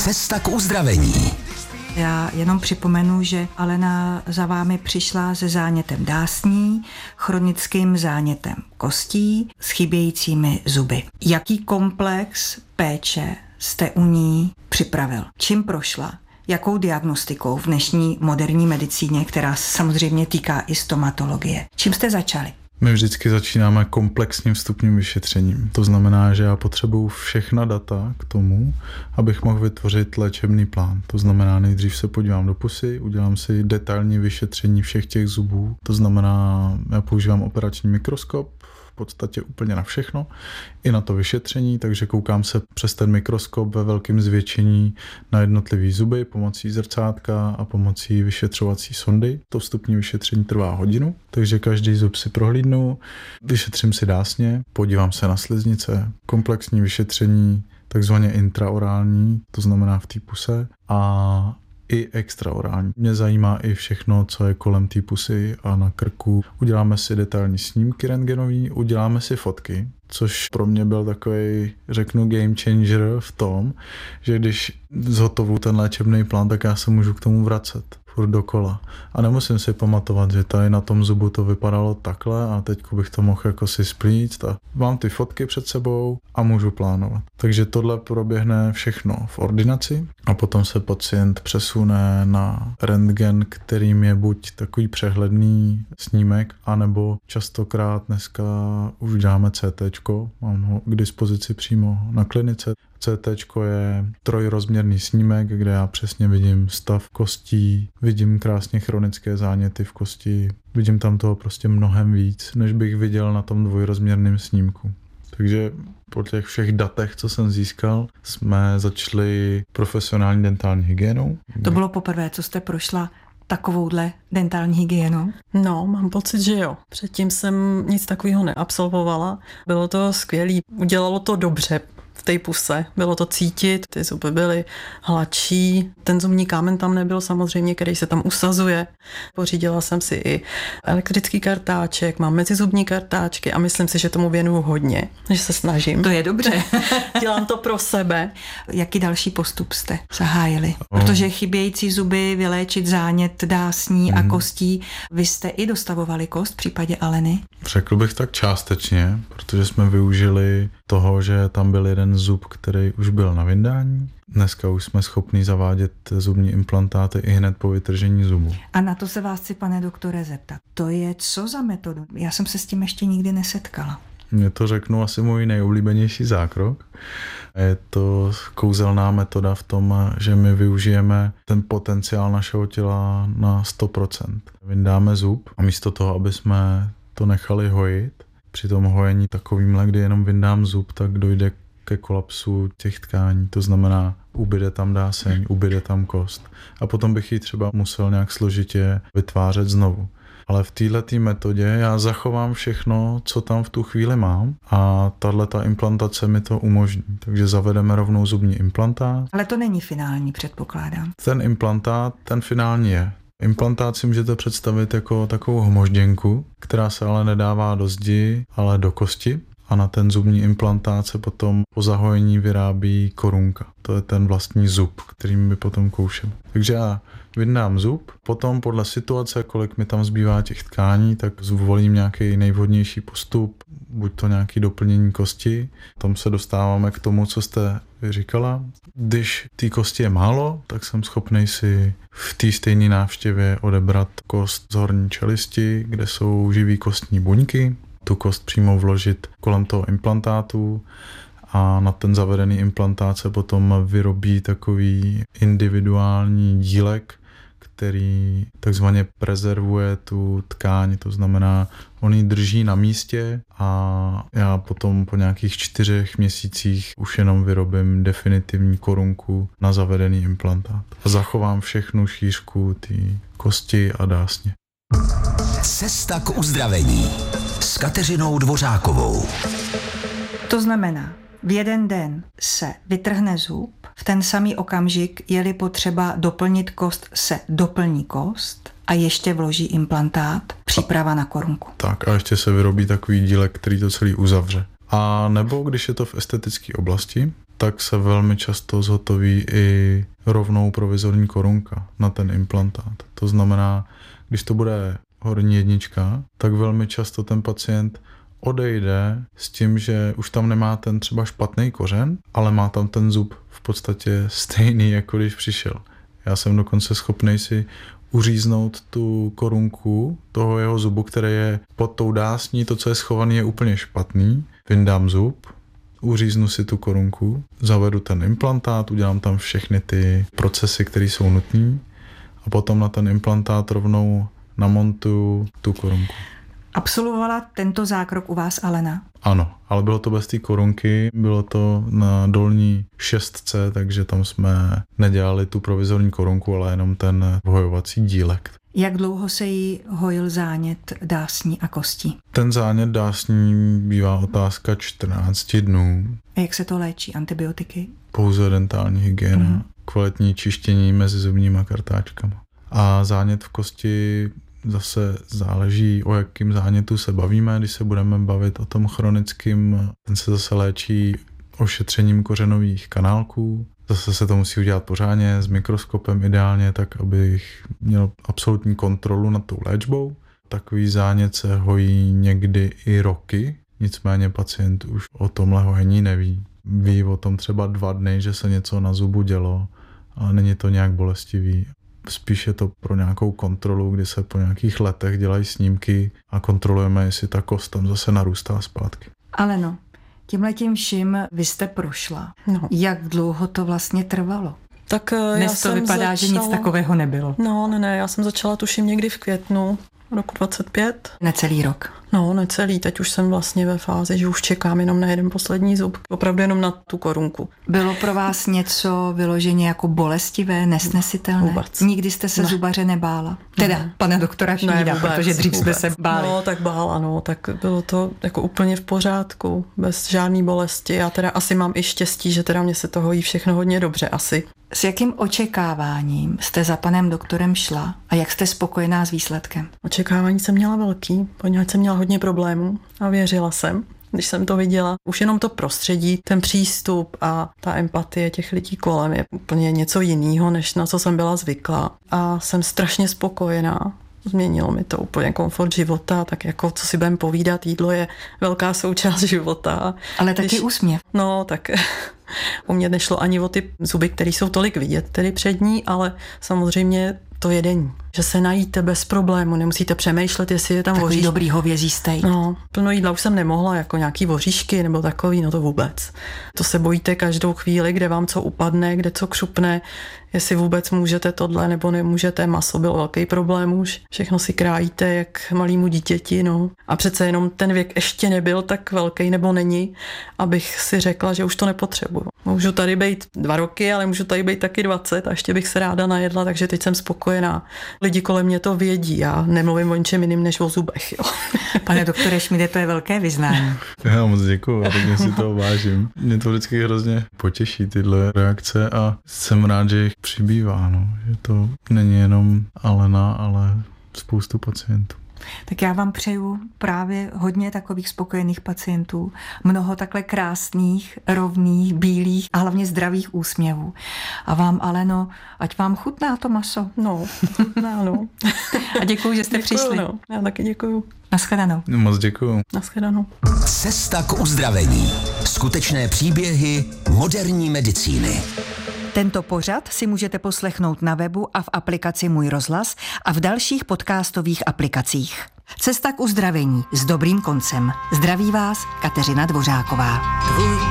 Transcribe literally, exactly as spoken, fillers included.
Cesta k uzdravení. Já jenom připomenu, že Alena za vámi přišla se zánětem dásní, chronickým zánětem kostí, s chybějícími zuby. Jaký komplex péče jste u ní připravil? Čím prošla? Jakou diagnostikou v dnešní moderní medicíně, která samozřejmě týká i stomatologie? Čím jste začali? My vždycky začínáme komplexním vstupním vyšetřením. To znamená, že já potřebuju všechna data k tomu, abych mohl vytvořit léčebný plán. To znamená, nejdřív se podívám do pusy, udělám si detailní vyšetření všech těch zubů. To znamená, já používám operační mikroskop, v podstatě úplně na všechno, i na to vyšetření, takže koukám se přes ten mikroskop ve velkém zvětšení na jednotlivý zuby pomocí zrcátka a pomocí vyšetřovací sondy. To vstupní vyšetření trvá hodinu, takže každý zub si prohlídnu, vyšetřím si dásně, podívám se na sliznice, komplexní vyšetření, takzvaně intraorální, to znamená v té puse, a i extraorální. Mě zajímá i všechno, co je kolem té pusy a na krku. Uděláme si detailní snímky rentgenový, uděláme si fotky, což pro mě byl takový, řeknu, game changer v tom, že když zhotovu ten léčebný plán, tak já se můžu k tomu vracet furt dokola. A nemusím si pamatovat, že tady na tom zubu to vypadalo takhle a teď bych to mohl jako si splít. A mám ty fotky před sebou a můžu plánovat. Takže tohle proběhne všechno v ordinaci a potom se pacient přesune na rentgen, kterým je buď takový přehledný snímek, anebo častokrát dneska už dáme cé téčko, mám ho k dispozici přímo na klinice. cé téčko je trojrozměrný snímek, kde já přesně vidím stav kostí, vidím krásně chronické záněty v kosti, vidím tam toho prostě mnohem víc, než bych viděl na tom dvojrozměrném snímku. Takže po těch všech datech, co jsem získal, jsme začali profesionální dentální hygienou. To bylo poprvé, co jste prošla takovouhle dentální hygienou? No, mám pocit, že jo. Předtím jsem nic takového neabsolvovala. Bylo to skvělý, udělalo to dobře v té puse. Bylo to cítit, ty zuby byly hladší. Ten zubní kámen tam nebyl samozřejmě, který se tam usazuje. Pořídila jsem si i elektrický kartáček, mám mezizubní kartáčky a myslím si, že tomu věnuju hodně, že se snažím. To je dobře. Dělám to pro sebe. Jaký další postup jste zahájili? Protože chybějící zuby, vyléčit zánět dásní hmm. a kostí. Vy jste i dostavovali kost v případě Aleny? Řekl bych tak částečně, protože jsme využili toho, že tam byl jeden zub, který už byl na vyndání. Dneska už jsme schopni zavádět zubní implantáty i hned po vytržení zubu. A na to se vás chci, pane doktore, zeptat. To je co za metodu? Já jsem se s tím ještě nikdy nesetkala. Mně to řeknu asi můj nejoblíbenější zákrok. Je to kouzelná metoda v tom, že my využijeme ten potenciál našeho těla na sto procent. Vyndáme zub a místo toho, aby jsme to nechali hojit, při tom hojení takovýmhle, kdy jenom vyndám zub, tak dojde ke kolapsu těch tkání. To znamená, ubyde tam dáseň, ubyde tam kost. A potom bych ji třeba musel nějak složitě vytvářet znovu. Ale v této metodě já zachovám všechno, co tam v tu chvíli mám a tato implantace mi to umožní. Takže zavedeme rovnou zubní implantát. Ale to není finální, předpokládám. Ten implantát, ten finální je. Implantát si můžete představit jako takovou hmožděnku, která se ale nedává do zdi, ale do kosti. A na ten zubní implantát se potom po zahojení vyrábí korunka. To je ten vlastní zub, kterým my potom koušeme. Takže já vyndám zub, potom podle situace, kolik mi tam zbývá těch tkání, tak zvolím nějaký nejvhodnější postup, buď to nějaké doplnění kosti. Tam se dostáváme k tomu, co jste říkala. Když té kosti je málo, tak jsem schopný si v té stejné návštěvě odebrat kost z horní čelisti, kde jsou živý kostní buňky, tu kost přímo vložit kolem toho implantátu a na ten zavedený implantát se potom vyrobí takový individuální dílek, který takzvaně prezervuje tu tkáň, to znamená, on ji drží na místě a já potom po nějakých čtyřech měsících už jenom vyrobím definitivní korunku na zavedený implantát. A zachovám všechnu šířku té kosti a dásně. Cesta k uzdravení s Kateřinou Dvořákovou. To znamená, v jeden den se vytrhne zub, v ten samý okamžik, je-li potřeba doplnit kost, se doplní kost a ještě vloží implantát, příprava na korunku. Tak a ještě se vyrobí takový dílek, který to celý uzavře. A nebo když je to v estetické oblasti, tak se velmi často zhotoví i rovnou provizorní korunka na ten implantát. To znamená, když to bude horní jednička, tak velmi často ten pacient odejde s tím, že už tam nemá ten třeba špatný kořen, ale má tam ten zub v podstatě stejný, jako když přišel. Já jsem dokonce schopný si uříznout tu korunku toho jeho zubu, který je pod tou dásní, to, co je schovaný, je úplně špatný. Vyndám zub, uříznu si tu korunku, zavedu ten implantát, udělám tam všechny ty procesy, které jsou nutné a potom na ten implantát rovnou namontuju tu korunku. Absolvovala tento zákrok u vás Alena? Ano, ale bylo to bez té korunky, bylo to na dolní šestce, takže tam jsme nedělali tu provizorní korunku, ale jenom ten hojovací dílek. Jak dlouho se jí hojil zánět dásní a kostí? Ten zánět dásní bývá otázka čtrnáct dnů. A jak se to léčí? Antibiotiky? Pouze dentální hygiena, mm. kvalitní čištění mezi zubníma kartáčkama. A zánět v kosti zase záleží, o jakým zánětu se bavíme. Když se budeme bavit o tom chronickém, ten se zase léčí ošetřením kořenových kanálků. Zase se to musí udělat pořádně, s mikroskopem ideálně, tak abych měl absolutní kontrolu nad tou léčbou. Takový zánět se hojí někdy i roky, nicméně pacient už o tomhle hojení neví. Ví o tom třeba dva dny, že se něco na zubu dělo, ale není to nějak bolestivý. Spíš je to pro nějakou kontrolu, kdy se po nějakých letech dělají snímky a kontrolujeme, jestli ta kost tam zase narůstá zpátky. Ale no, tímhletím vším vy jste prošla. No. Jak dlouho to vlastně trvalo? Tak Dnes já to vypadá, začala... že nic takového nebylo. No, ne, ne, já jsem začala tuším někdy v květnu roku dvacet pět. Necelý rok. No, necelý. Teď už jsem vlastně ve fázi, že už čekám jenom na jeden poslední zub. Opravdu jenom na tu korunku. Bylo pro vás něco vyloženě jako bolestivé, nesnesitelné? Vůbec. Nikdy jste se ne. zubaře nebála? Teda ne. Pana doktora Šmída, protože dřív vůbec. jsme se báli. No, tak bála, no. Tak bylo to jako úplně v pořádku, bez žádný bolesti. Já teda asi mám i štěstí, že teda mě se to hojí všechno hodně dobře asi. S jakým očekáváním jste za panem doktorem šla a jak jste spokojená s výsledkem? Očekávání jsem měla velký, poněvadž jsem měla hodně problémů a věřila jsem, když jsem to viděla. Už jenom to prostředí, ten přístup a ta empatie těch lidí kolem je úplně něco jiného, než na co jsem byla zvyklá. A jsem strašně spokojená. Změnilo mi to úplně komfort života, tak jako co si budeme povídat, jídlo je velká součást života. Ale taky když, úsměv. No, tak u mě nešlo ani o ty zuby, které jsou tolik vidět, tedy přední, ale samozřejmě to jedení. Že se najíte bez problému, nemusíte přemýšlet, jestli je tam takový voříšky. Dobrý hovězí steak. No, plno jídla už jsem nemohla, jako nějaký voříšky nebo takový, no to vůbec. To se bojíte každou chvíli, kde vám co upadne, kde co křupne, jestli vůbec můžete tohle nebo nemůžete. Maso byl velký problém už. Všechno si krájíte jak malýmu dítěti, no. A přece jenom ten věk ještě nebyl tak velký nebo není, abych si řekla, že už to nepotřebuju. Můžu tady být dva roky, ale můžu tady být taky dvacet a ještě bych se ráda najedla, takže teď jsem spokojená. Lidi kolem mě to vědí, já nemluvím o ničem jiným než o zubech. Jo. Pane doktore Šmíde, to je velké vyznání. Já moc děkuju, a teď si toho vážím. Mě to vždycky hrozně potěší tyhle reakce a jsem rád, že jich přibývá, no. Že to není jenom Alena, ale spoustu pacientů. Tak já vám přeju právě hodně takových spokojených pacientů, mnoho takhle krásných, rovných, bílých a hlavně zdravých úsměvů. A vám, Aleno, ať vám chutná to maso. No, ano. A děkuju, že jste děkuju, přišli. No. Já taky děkuju. Naschledanou. Moc děkuju. Naschledanou. Cesta k uzdravení. Skutečné příběhy moderní medicíny. Tento pořad si můžete poslechnout na webu a v aplikaci Můj rozhlas a v dalších podcastových aplikacích. Cesta k uzdravení s dobrým koncem. Zdraví vás Kateřina Dvořáková. Tvůj